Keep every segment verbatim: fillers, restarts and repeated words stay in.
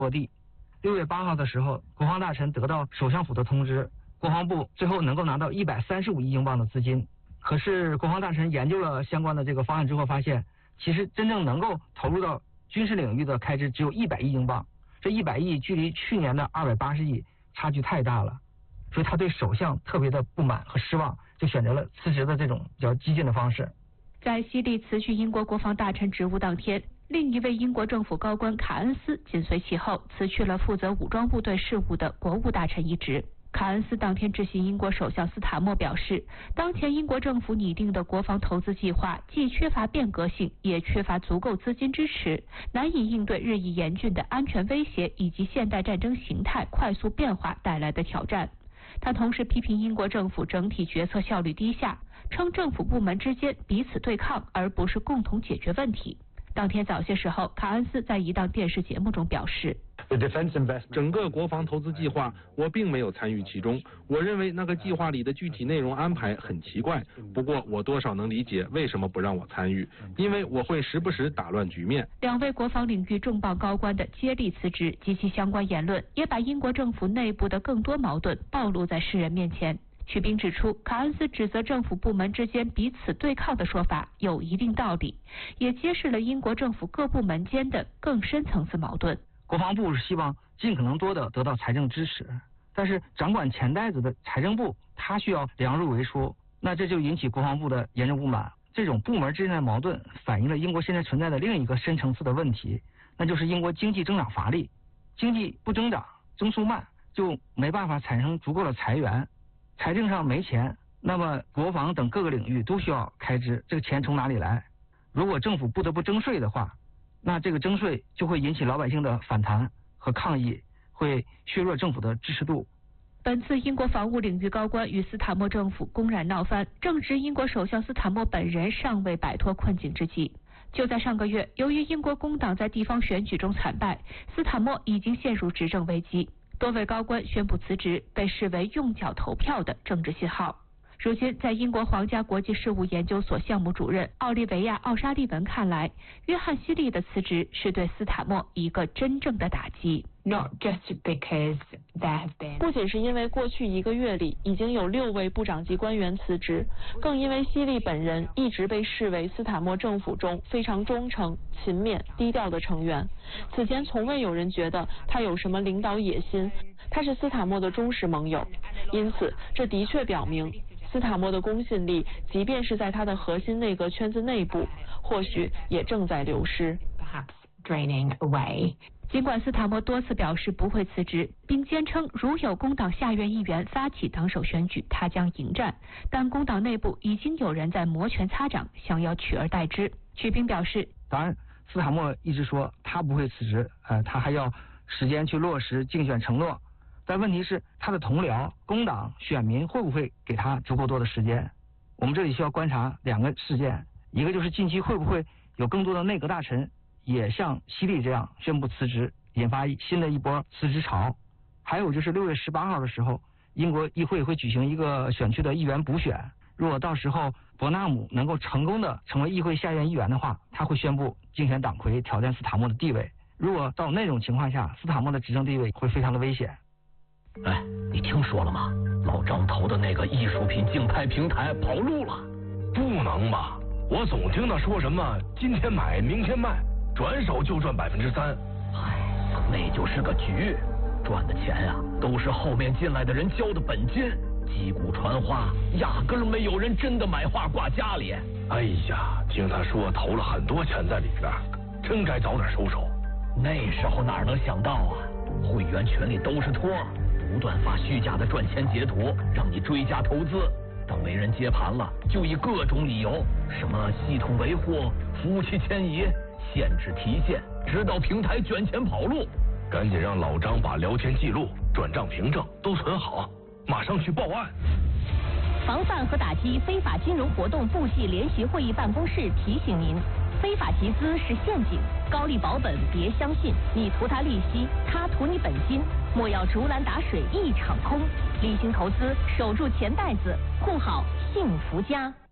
落地。六月八号的时候，国防大臣得到首相府的通知，国防部最后能够拿到一百三十五亿英镑的资金。可是国防大臣研究了相关的这个方案之后，发现其实真正能够投入到军事领域的开支只有一百亿英镑，这一百亿距离去年的二百八十亿差距太大了，所以他对首相特别的不满和失望，就选择了辞职的这种比较激进的方式。 在希利辞去英国国防大臣职务当天，另一位英国政府高官卡恩斯紧随其后辞去了负责武装部队事务的国务大臣一职。卡恩斯当天致信英国首相斯塔默表示，当前英国政府拟定的国防投资计划既缺乏变革性，也缺乏足够资金支持，难以应对日益严峻的安全威胁以及现代战争形态快速变化带来的挑战。他同时批评英国政府整体决策效率低下，称政府部门之间彼此对抗，而不是共同解决问题。当天早些时候，卡恩斯在一档电视节目中表示， 整个国防投资计划我并没有参与其中，我认为那个计划里的具体内容安排很奇怪，不过我多少能理解为什么不让我参与，因为我会时不时打乱局面。 两位国防领域重磅高官的接力辞职及其相关言论，也把英国政府内部的更多矛盾暴露在世人面前。曲斌指出，卡恩斯指责政府部门之间彼此对抗的说法有一定道理，也揭示了英国政府各部门间的更深层次矛盾。 国防部是希望尽可能多的得到财政支持，但是掌管钱袋子的财政部，他需要量入为出，那这就引起国防部的严重不满。这种部门之间的矛盾反映了英国现在存在的另一个深层次的问题，那就是英国经济增长乏力，经济不增长，增速慢，就没办法产生足够的财源。财政上没钱，那么国防等各个领域都需要开支，这个钱从哪里来？如果政府不得不征税的话，那这个征税就会引起老百姓的反弹和抗议，会削弱政府的支持度。 本次英国防务领域高官与斯塔默政府公然闹翻，正值英国首相斯塔默本人尚未摆脱困境之际。就在上个月，由于英国工党在地方选举中惨败，斯塔默已经陷入执政危机。多位高官宣布辞职，被视为用脚投票的政治信号。如今，在英国皇家国际事务研究所项目主任奥利维亚·奥沙利文看来，约翰·希利的辞职是对斯塔默一个真正的打击。 Not just because there have been 不仅是因为过去一个月里已经有六位部长级官员辞职，更因为希利本人一直被视为斯塔默政府中非常忠诚、勤勉、低调的成员。此前从未有人觉得他有什么领导野心，他是斯塔默的忠实盟友。因此，这的确表明斯塔默的公信力，即便是在他的核心内阁圈子内部，或许也正在流失。 perhaps draining away。 尽管斯塔默多次表示不会辞职，并坚称如有工党下院议员发起党首选举，他将迎战，但工党内部已经有人在摩拳擦掌，想要取而代之。曲斌表示， 当然斯塔默一直说他不会辞职，呃，他还要时间去落实竞选承诺，但问题是他的同僚工党选民会不会给他足够多的时间？我们这里需要观察两个事件，一个就是近期会不会有更多的内阁大臣也像希利这样宣布辞职，引发新的一波辞职潮。还有就是六月十八号的时候，英国议会会举行一个选区的议员补选，如果到时候伯纳姆能够成功的成为议会下院议员的话，他会宣布竞选党魁，挑战斯塔默的地位。如果到那种情况下，斯塔默的执政地位会非常的危险。 哎，你听说了吗？老张投的那个艺术品竞拍平台跑路了。 不能吧？我总听他说什么今天买明天卖，转手就赚百分之三。 哎，那就是个局，赚的钱呀、啊，都是后面进来的人交的本金，击鼓传花，压根儿没有人真的买画挂家里。 哎呀，听他说投了很多钱在里边，真该早点收手。 那时候哪能想到啊，会员群里都是托，不断发虚假的赚钱截图，让你追加投资。等没人接盘了，就以各种理由，什么系统维护、服务器迁移、限制提现，直到平台卷钱跑路。 赶紧让老张把聊天记录、转账凭证都存好，马上去报案。 防范和打击非法金融活动部系联席会议办公室提醒您：非法集资是陷阱，高利保本别相信，你图他利息，他图你本金，莫要竹篮打水一场空。理性投资，守住钱袋子，护好幸福家。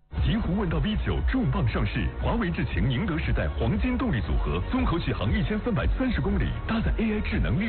极狐问道 V 九重磅上市，华为智擎宁德时代黄金动力组合，综合续航一千三百三十公里，搭载 A I 智能绿。